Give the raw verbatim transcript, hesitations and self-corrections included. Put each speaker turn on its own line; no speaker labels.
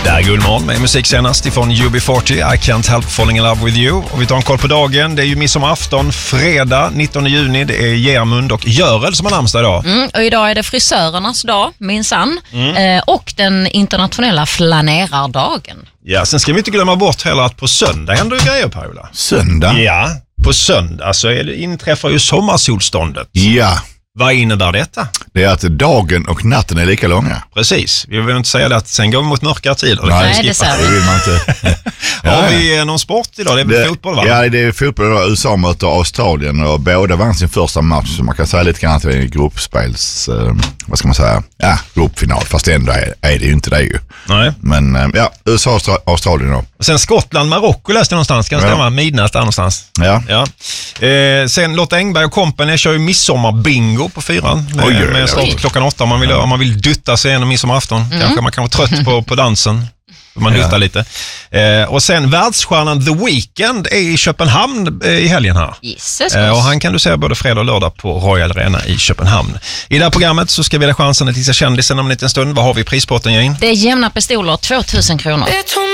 Det är Guldmorgon med musik senast ifrån U B fyrtio, I Can't Help Falling In Love With You. Och vi tar en koll på dagen. Det är ju midsommarafton, fredag nittonde juni. Det är Germund och Görel som har namnsdag idag.
Mm, och idag är det frisörernas dag, minsann. Mm. Eh, och den internationella flanerardagen.
Ja, sen ska vi inte glömma bort heller att på söndag händer ju grejer, Paula.
Söndag?
Ja, på söndag så är det, inträffar ju sommarsolståndet.
Ja.
Vad innebär detta?
Det är att dagen och natten är lika långa.
Precis. Vi vill inte säga det att sen går vi mot mörkare tider.
Nej,
Nej det säger
det vill man inte.
Ja, har vi någon sport idag? Det är väl
det,
fotboll, va?
Ja, det är fotboll idag. U S A möter Australien och båda vann sin första match. Så man kan säga lite grann att det är en gruppspels, eh, vad ska man säga? Ja, gruppfinal. Fast ändå är, är det ju inte det ju.
Nej.
Men eh, ja, U S A och Australien då.
Och sen Skottland, Marocko läste jag någonstans. Kan det stämma? Ja. Midnatt där någonstans.
Ja.
ja. Eh, sen Lotta Engberg och kompani kör ju midsommarbingo på fyran. Med,
Oj,
med start klockan åtta om man vill, om man vill dutta sig igenom midsommarafton. Mm. Kanske man kan vara trött på, på dansen. Man duttar ja. lite. Eh, och sen världsstjärnan The Weeknd är i Köpenhamn eh, i helgen här.
Jesus.
Eh, och han kan du se både fredag och lördag på Royal Arena i Köpenhamn. I det här programmet så ska vi ha chansen att tissa kändisen om en liten stund. Vad har vi i prispotten, Jane?
Det är jämna pistoler, tvåtusen kronor.